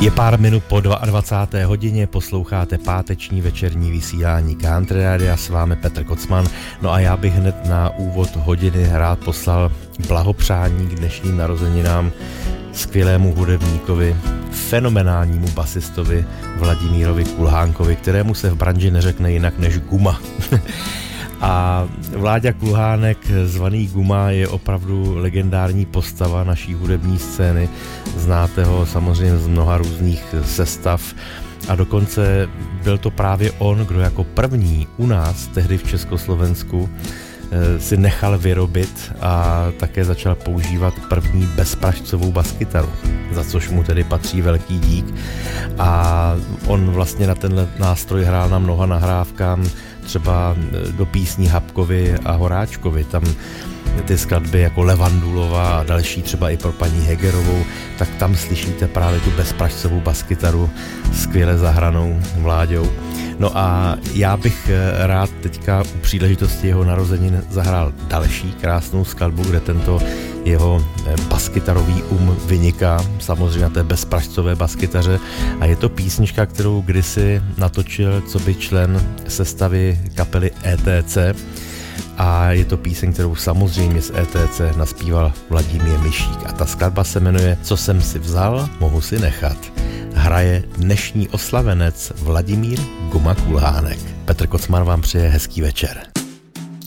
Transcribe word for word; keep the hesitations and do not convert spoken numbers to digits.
Je pár minut po dvacáté druhé hodině, posloucháte páteční večerní vysílání Country Radia, s vámi Petr Kocman. No a já bych hned na úvod hodiny rád poslal blahopřání k dnešním narozeninám skvělému hudebníkovi, fenomenálnímu basistovi Vladimírovi Kulhánkovi, kterému se v branži neřekne jinak než Guma. A Vláďa Kulhánek, zvaný Guma, je opravdu legendární postava naší hudební scény. Znáte ho samozřejmě z mnoha různých sestav a dokonce byl to právě on, kdo jako první u nás, tehdy v Československu, si nechal vyrobit a také začal používat první bezpražcovou baskytaru, za což mu tedy patří velký dík. A on vlastně na tenhle nástroj hrál na mnoha nahrávkám, třeba do písní Habkovi a Horáčkovi. Tam ty skladby jako Levandulova a další, třeba i pro paní Hegerovou, tak tam slyšíte právě tu bezpražcovou baskytaru skvěle zahranou Vláďou. No a já bych rád teďka u příležitosti jeho narozenin zahrál další krásnou skladbu, kde tento jeho baskytarový um vyniká, samozřejmě na té bezpražcové baskytaře, a je to písnička, kterou kdysi natočil coby člen sestavy kapely E T C, a je to píseň, kterou samozřejmě z E T C naspíval Vladimír Mišík, a ta skladba se jmenuje Co jsem si vzal, mohu si nechat. Hraje dnešní oslavenec Vladimír Guma Kulhánek. Petr Kocman vám přeje hezký večer.